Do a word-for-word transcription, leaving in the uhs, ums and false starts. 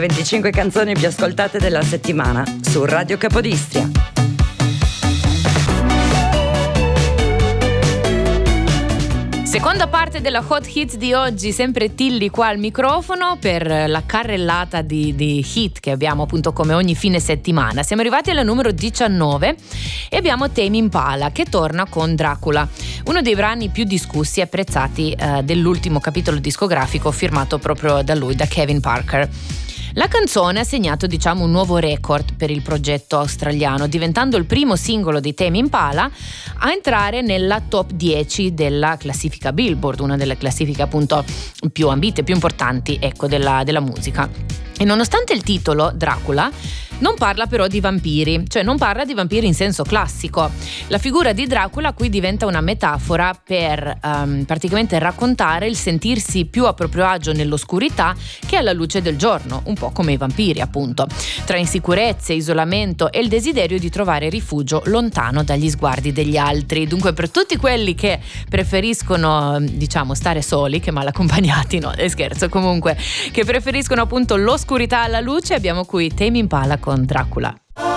venticinque canzoni più ascoltate della settimana su Radio Capodistria. Seconda parte della Hot Hits di oggi, sempre Tilly qua al microfono per la carrellata di, di hit che abbiamo appunto come ogni fine settimana. Siamo arrivati alla numero diciannove e abbiamo Tame Impala che torna con Dracula, uno dei brani più discussi e apprezzati eh, dell'ultimo capitolo discografico firmato proprio da lui, da Kevin Parker. La canzone ha segnato, diciamo, un nuovo record per il progetto australiano, diventando il primo singolo di Tame Impala a entrare nella top dieci della classifica Billboard, una delle classifiche appunto più ambite, più importanti, ecco, della, della musica. E nonostante il titolo, Dracula, non parla però di vampiri, cioè non parla di vampiri in senso classico. La figura di Dracula qui diventa una metafora per um, praticamente raccontare il sentirsi più a proprio agio nell'oscurità che alla luce del giorno, un po' come i vampiri appunto, tra insicurezze, isolamento e il desiderio di trovare rifugio lontano dagli sguardi degli altri. Dunque per tutti quelli che preferiscono, diciamo, stare soli che mal accompagnati, no, è scherzo, comunque, che preferiscono appunto l'oscurità alla luce, abbiamo qui Tame Impala con Dracula.